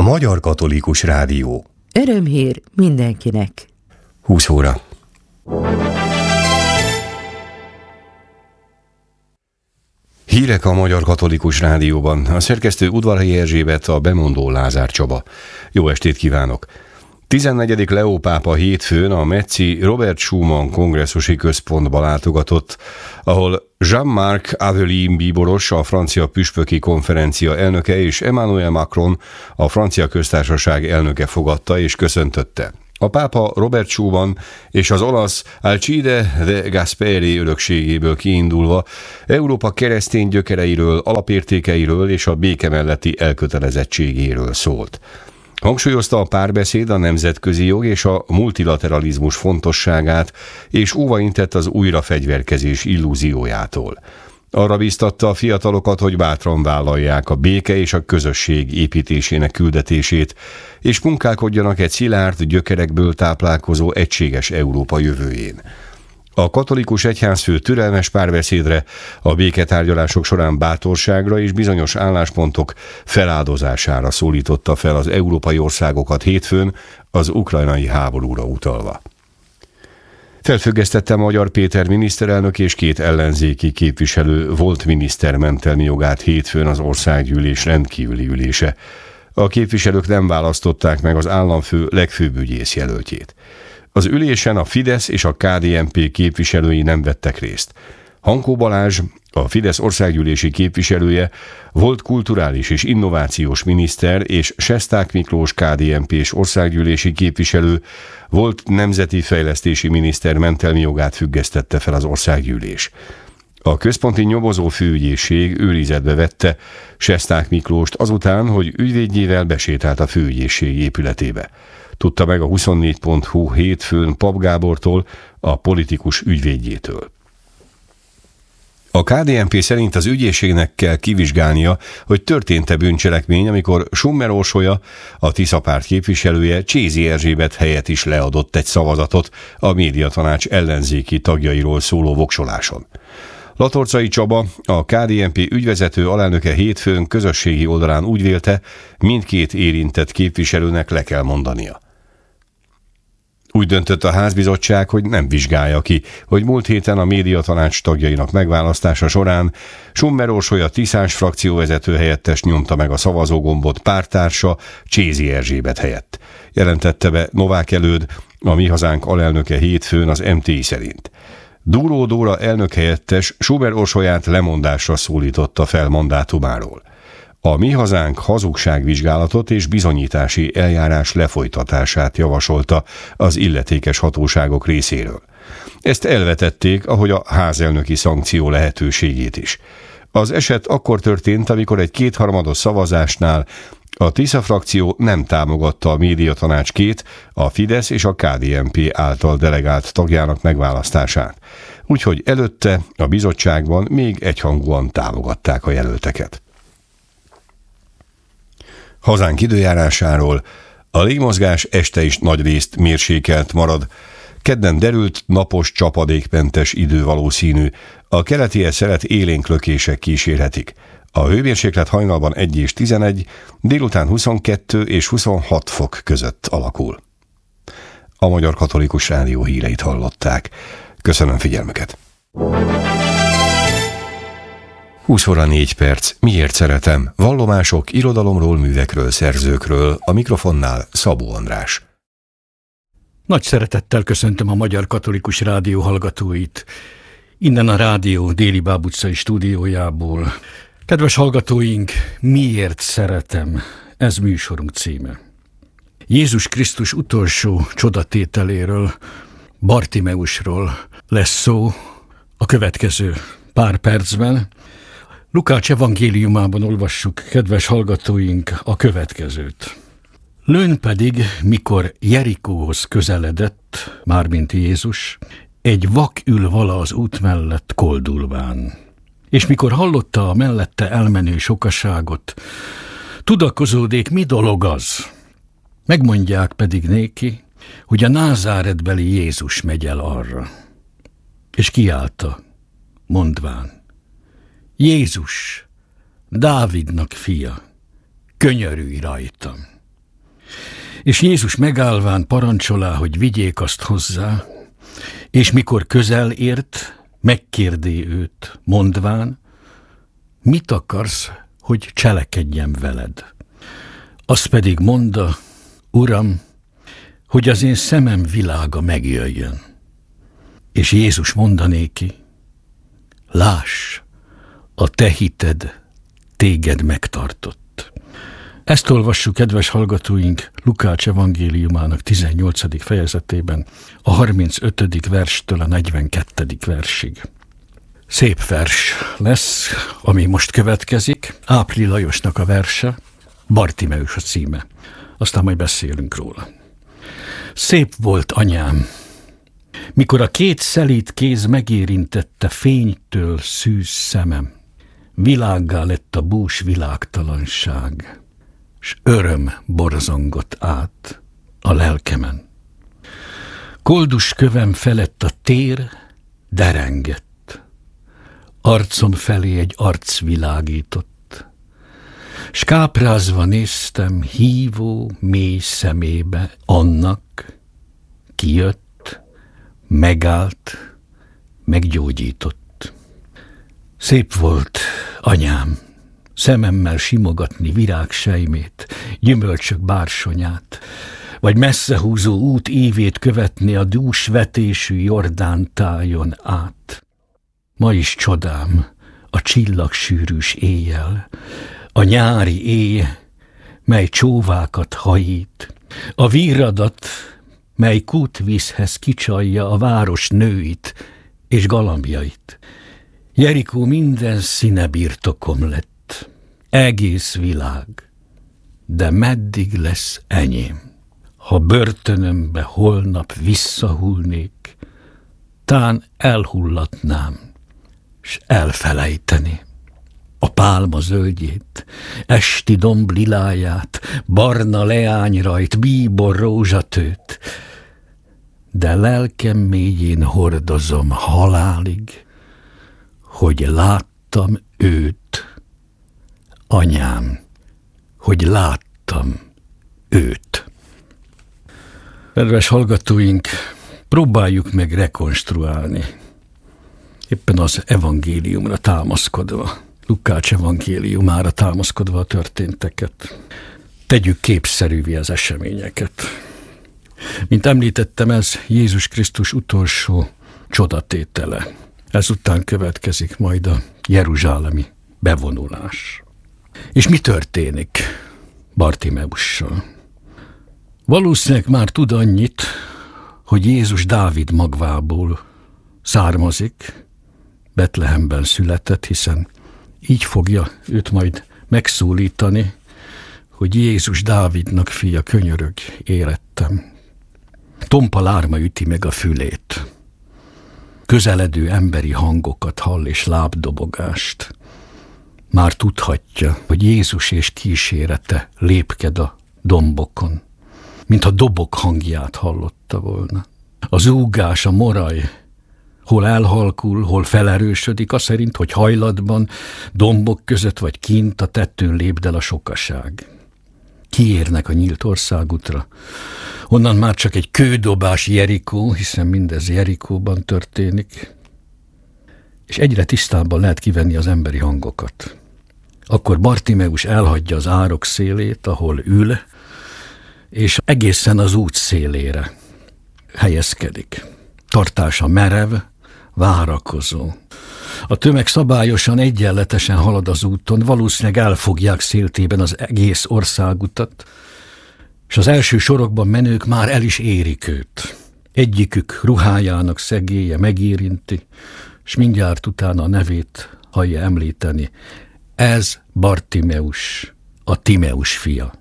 A Magyar Katolikus Rádió. Örömhír mindenkinek. 20 óra. Hírek a Magyar Katolikus Rádióban. A szerkesztő Udvarhelyi Erzsébet, a bemondó Lázár Csaba. Jó estét kívánok! 14. Leó pápa hétfőn a metzi Robert Schumann kongresszusi központba látogatott, ahol Jean-Marc Aveline bíboros, a francia püspöki konferencia elnöke, és Emmanuel Macron, a francia köztársaság elnöke fogadta és köszöntötte. A pápa Robert Schumann és az olasz Alcide de Gasperi örökségéből kiindulva Európa keresztény gyökereiről, alapértékeiről és a béke melletti elkötelezettségéről szólt. Hangsúlyozta a párbeszéd, a nemzetközi jog és a multilateralizmus fontosságát, és óvaintett az újrafegyverkezés illúziójától. Arra bíztatta a fiatalokat, hogy bátran vállalják a béke és a közösség építésének küldetését, és munkálkodjanak egy szilárd, gyökerekből táplálkozó egységes Európa jövőjén. A katolikus egyházfő türelmes párbeszédre, a béketárgyalások során bátorságra és bizonyos álláspontok feláldozására szólította fel az európai országokat hétfőn, az ukrajnai háborúra utalva. Felfüggesztette Magyar Péter miniszterelnök és 2 ellenzéki képviselő volt miniszter mentelmi jogát hétfőn az országgyűlés rendkívüli ülése. A képviselők nem választották meg az államfő legfőbb ügyész jelöltjét. Az ülésen a Fidesz és a KDNP képviselői nem vettek részt. Hankó Balázs, a Fidesz országgyűlési képviselője, volt kulturális és innovációs miniszter, és Sesták Miklós KDNP-s országgyűlési képviselő, volt nemzeti fejlesztési miniszter mentelmi jogát függesztette fel az országgyűlés. A központi nyomozó főügyészség őrizetbe vette Sesták Miklóst azután, hogy ügyvédjével besétált a főügyészség épületébe. Tudta meg a 24.hu hétfőn Pap Gábortól, a politikus ügyvédjétől. A KDNP szerint az ügyészségnek kell kivizsgálnia, hogy történt-e bűncselekmény, amikor Summer Orsolya, a Tisza párt képviselője, Csézi Erzsébet helyett is leadott egy szavazatot a médiatanács ellenzéki tagjairól szóló voksoláson. Latorcai Csaba, a KDNP ügyvezető alelnöke hétfőn közösségi oldalán úgy vélte, mindkét érintett képviselőnek le kell mondania. Úgy döntött a házbizottság, hogy nem vizsgálja ki, hogy múlt héten a médiatanács tagjainak megválasztása során Summer Orsolya Tiszás frakcióvezető helyettes nyomta meg a szavazógombot párttársa Csézi Erzsébet helyett. Jelentette be Novák Előd, a Mi Hazánk alelnöke hétfőn az MTI szerint. Dúró Dóra elnök helyettes Summer Orsolyát lemondásra szólította fel mandátumáról. A Mi Hazánk hazugságvizsgálatot és bizonyítási eljárás lefolytatását javasolta az illetékes hatóságok részéről. Ezt elvetették, ahogy a házelnöki szankció lehetőségét is. Az eset akkor történt, amikor egy 2/3 szavazásnál a Tisza frakció nem támogatta a médiatanács 2, a Fidesz és a KDNP által delegált tagjának megválasztását. Úgyhogy előtte a bizottságban még egyhangúan támogatták a jelölteket. Hazánk időjárásáról: a légmozgás este is nagyrészt mérsékelt marad. Kedden derült, napos, csapadékmentes idő valószínű. A keletihez szelet élénk lökések kísérhetik. A hőmérséklet hajnalban 1 és 11, délután 22 és 26 fok között alakul. A Magyar Katolikus Rádió híreit hallották. Köszönöm figyelmüket! 20 óra 4 perc. Miért szeretem? Vallomások, irodalomról, művekről, szerzőkről. A mikrofonnál Szabó András. Nagy szeretettel köszöntöm a Magyar Katolikus Rádió hallgatóit. Innen a rádió Déli Báb utcai stúdiójából. Kedves hallgatóink, miért szeretem? Ez műsorunk címe. Jézus Krisztus utolsó csodatételéről, Bartimeusról lesz szó a következő pár percben. Lukács evangéliumában olvassuk, kedves hallgatóink, a következőt. Lőn pedig, mikor Jerikóhoz közeledett, mármint Jézus, egy vak ül vala az út mellett koldulván. És mikor hallotta a mellette elmenő sokaságot, tudakozódék, mi dolog az? Megmondják pedig néki, hogy a názáretbeli Jézus megy el arra. És kiállta, mondván: Jézus, Dávidnak fia, könyörülj rajtam. És Jézus megállván parancsolá, hogy vigyék azt hozzá, és mikor közel ért, megkérdé őt, mondván, mit akarsz, hogy cselekedjem veled? Azt pedig mondta, Uram, hogy az én szemem világa megjöjjön. És Jézus mondanéki, láss, a te hited téged megtartott. Ezt olvassuk, kedves hallgatóink, Lukács evangéliumának 18. fejezetében, a 35. verstől a 42. versig. Szép vers lesz, ami most következik, Ápri Lajosnak a verse, Bartimeus a címe. Aztán majd beszélünk róla. Szép volt, anyám, mikor a két szelíd kéz megérintette fénytől szűz szemem. Világgá lett a bús világtalanság, s öröm borzongott át a lelkemen. Koldus kövem felett a tér derengett, arcom felé egy arc világított, s káprázva néztem hívó, mély szemébe annak, ki jött, megállt, meggyógyított. Szép volt, anyám, szememmel simogatni virágsejmét, gyümölcsök bársonyát, vagy messze húzó út ívét követni a dús vetésű Jordán tájon át. Ma is csodám a csillagsűrűs éjjel, a nyári éj, mely csóvákat hajít, a víradat, mely kútvízhez kicsalja a város nőit és galambjait. Jerikó minden színe birtokom lett, egész világ, de meddig lesz enyém? Ha börtönömbe holnap visszahullnék, tán elhullatnám, s elfelejteni a pálma zöldjét, esti domb liláját, barna leányrajt, bíbor rózsatőt, de lelkem mélyén hordozom halálig, hogy láttam őt, anyám, hogy láttam őt. Kedves hallgatóink, próbáljuk meg rekonstruálni, éppen az evangéliumra támaszkodva, Lukács evangéliumára támaszkodva a történteket. Tegyük képszerűvé az eseményeket. Mint említettem, ez Jézus Krisztus utolsó csodatétele. Ezután következik majd a jeruzsálemi bevonulás. És mi történik Bartimeussal? Valószínűleg már tud annyit, hogy Jézus Dávid magvából származik, Betlehemben született, hiszen így fogja őt majd megszólítani, hogy Jézus Dávidnak fia, könyörög, érettem. Tompa lárma üti meg a fülét. Közeledő emberi hangokat hall és lábdobogást. Már tudhatja, hogy Jézus és kísérete lépked a dombokon, mintha dobok hangját hallotta volna. Az úgás, a moraj, hol elhalkul, hol felerősödik, az szerint, hogy hajlatban, dombok között vagy kint a tettőn lépdel a sokaság. Kiérnek a nyílt országútra. Onnan már csak egy kődobás Jerikó, hiszen mindez Jerikóban történik, és egyre tisztábban lehet kivenni az emberi hangokat. Akkor Bartimeus elhagyja az árok szélét, ahol ül, és egészen az út szélére helyezkedik. Tartása merev, várakozó. A tömeg szabályosan, egyenletesen halad az úton, valószínűleg elfogják széltében az egész országutat, és az első sorokban menők már el is érik őt. Egyikük ruhájának szegélye megérinti, és mindjárt utána a nevét hallja említeni. Ez Bartimeus, a Timeus fia.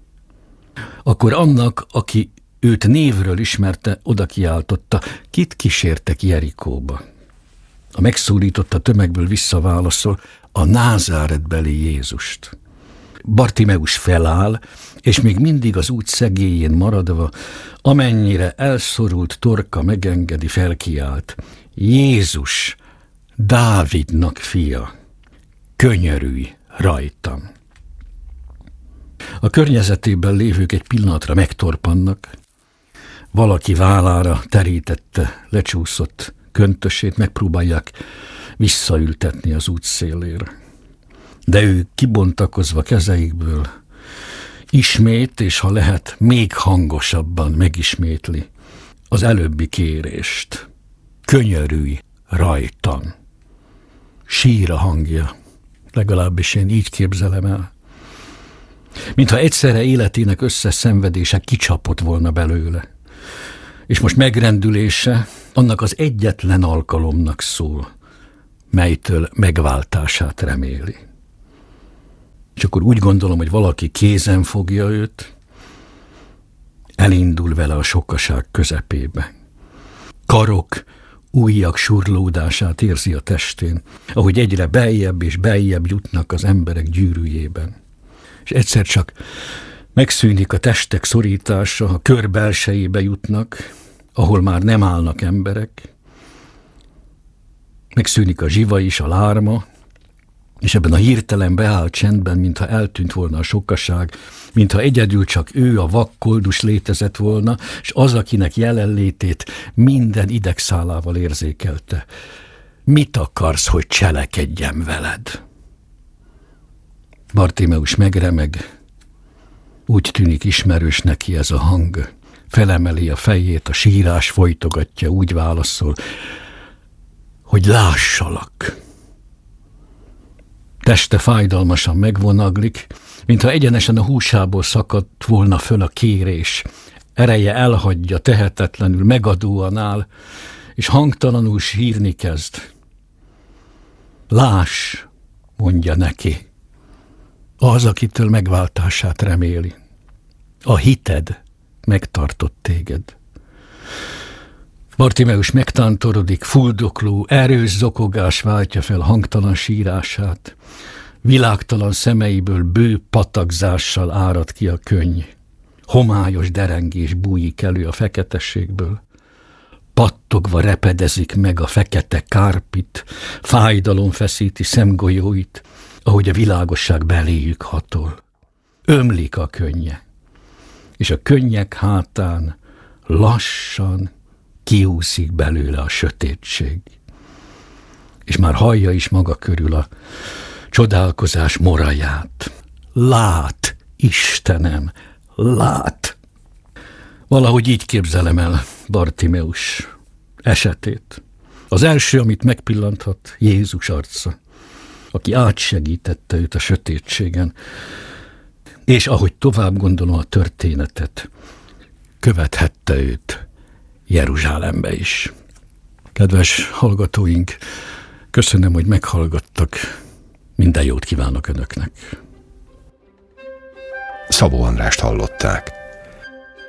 Akkor annak, aki őt névről ismerte, oda kiáltotta, kit kísértek Jerikóba. A megszólított a tömegből visszaválaszol, a názáretbeli Jézust. Bartimeus feláll, és még mindig az út szegélyén maradva, amennyire elszorult torka megengedi, felkiált. Jézus, Dávidnak fia, könyörülj rajtam. A A környezetében lévők egy pillanatra megtorpannak, valaki vállára terítette, lecsúszott köntösét, megpróbálják visszaültetni az út szélére. De ő kibontakozva kezeikből ismét, és ha lehet, még hangosabban megismétli az előbbi kérést. Könyörülj rajtam. Sír a hangja, legalábbis én így képzelem el. Mintha egyszerre életének összes szenvedése kicsapott volna belőle. És most megrendülése annak az egyetlen alkalomnak szól, melytől megváltását reméli. És akkor úgy gondolom, hogy valaki kézen fogja őt, elindul vele a sokaság közepébe. Karok, ujjak surlódását érzi a testén, ahogy egyre beljebb és beljebb jutnak az emberek gyűrűjében. És egyszer csak megszűnik a testek szorítása, a kör belsejébe jutnak, ahol már nem állnak emberek. Megszűnik a zsiva is, a lárma, és ebben a hirtelen beállt csendben, mintha eltűnt volna a sokaság, mintha egyedül csak ő, a vak koldus létezett volna, és az, akinek jelenlétét minden idegszálával érzékelte. Mit akarsz, hogy cselekedjem veled? Bartimeus megremeg, úgy tűnik ismerős neki ez a hang. Felemeli a fejét, a sírás folytogatja, úgy válaszol, hogy lássalak. Teste fájdalmasan megvonaglik, mintha egyenesen a húsából szakadt volna föl a kérés. Ereje elhagyja, tehetetlenül, megadóan áll, és hangtalanul sírni kezd. Láss, mondja neki, az, akitől megváltását reméli. A hited megtartott téged. Bartimeus megtántorodik, fuldokló, erős zokogás váltja fel hangtalan sírását. Világtalan szemeiből bő patakzással árad ki a könny. Homályos derengés bújik elő a feketességből. Pattogva repedezik meg a fekete kárpit, fájdalom feszíti szemgolyóit, ahogy a világosság beléjük hatol. Ömlik a könnye, és a könnyek hátán lassan kiúszik belőle a sötétség. És már hallja is maga körül a csodálkozás moraját. Lát, Istenem, lát! Valahogy így képzelem el Bartimeus esetét. Az első, amit megpillanthat, Jézus arca, aki átsegítette őt a sötétségen, és ahogy tovább gondolom a történetet, követhette őt Jeruzsálembe is. Kedves hallgatóink, köszönöm, hogy meghallgattak. Minden jót kívánok Önöknek. Szabó Andrást hallották.